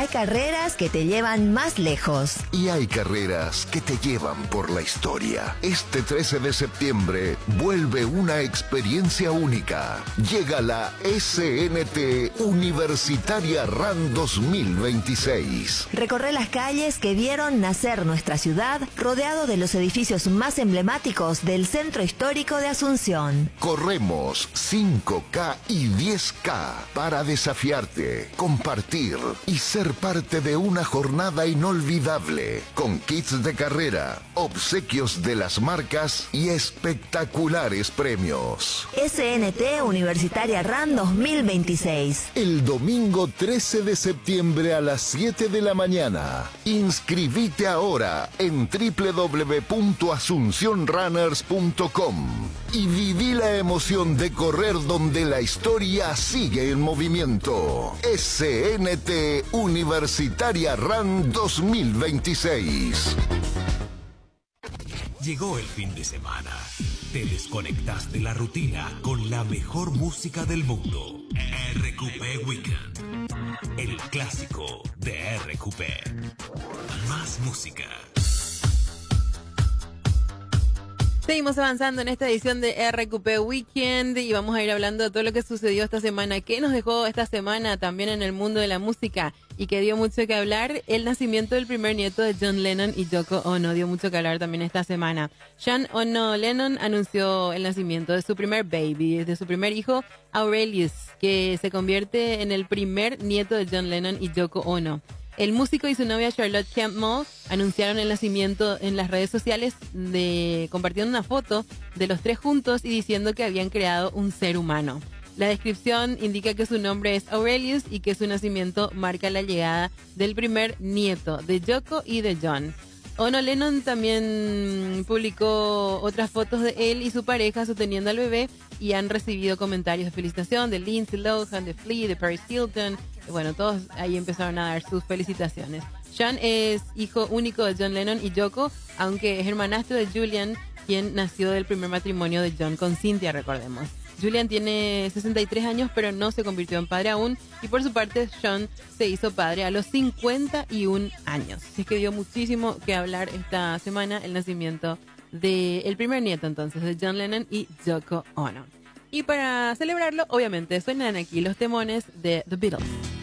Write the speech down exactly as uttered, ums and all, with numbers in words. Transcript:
Hay carreras que te llevan más lejos. Y hay carreras que te llevan por la historia. Este trece de septiembre vuelve una experiencia única. Llega la S N T Universitaria RAN dos mil veintiséis. Recorre las calles que vieron nacer nuestra ciudad, rodeado de los edificios más emblemáticos del centro histórico de Asunción. Corremos cinco K y diez K para desafiarte, compartir y ser parte de una jornada inolvidable, con kits de carrera, obsequios de las marcas y espectaculares premios. S N T Universitaria RAN dos mil veintiséis. El domingo trece de septiembre a las siete de la mañana. Inscribite ahora en doble u doble u doble u punto asunción runners punto com y viví la emoción de correr donde la historia sigue en movimiento. S N T Universitaria RAN dos mil veintiséis. Llegó el fin de semana. Te desconectas de la rutina con la mejor música del mundo. R Q P Weekend. El clásico de R Q P. Más música. Seguimos avanzando en esta edición de R Q P Weekend y vamos a ir hablando de todo lo que sucedió esta semana. ¿Qué nos dejó esta semana también en el mundo de la música? Y que dio mucho que hablar, el nacimiento del primer nieto de John Lennon y Yoko Ono dio mucho que hablar también esta semana. John Ono Lennon anunció el nacimiento de su primer baby, de su primer hijo, Aurelius, que se convierte en el primer nieto de John Lennon y Yoko Ono. El músico y su novia Charlotte Campbell anunciaron el nacimiento en las redes sociales, de compartiendo una foto de los tres juntos y diciendo que habían creado un ser humano. La descripción indica que su nombre es Aurelius y que su nacimiento marca la llegada del primer nieto de Yoko y de John. Ono Lennon también publicó otras fotos de él y su pareja sosteniendo al bebé y han recibido comentarios de felicitación de Lindsay Lohan, de Flea, de Paris Hilton. Bueno, todos ahí empezaron a dar sus felicitaciones. John es hijo único de John Lennon y Yoko, aunque es hermanastro de Julian, quien nació del primer matrimonio de John con Cynthia, recordemos. Julian tiene sesenta y tres años, pero no se convirtió en padre aún. Y por su parte, John se hizo padre a los cincuenta y un años. Así que dio muchísimo que hablar esta semana el nacimiento del primer nieto, entonces, de John Lennon y Yoko Ono. Y para celebrarlo, obviamente, suenan aquí los temones de The Beatles.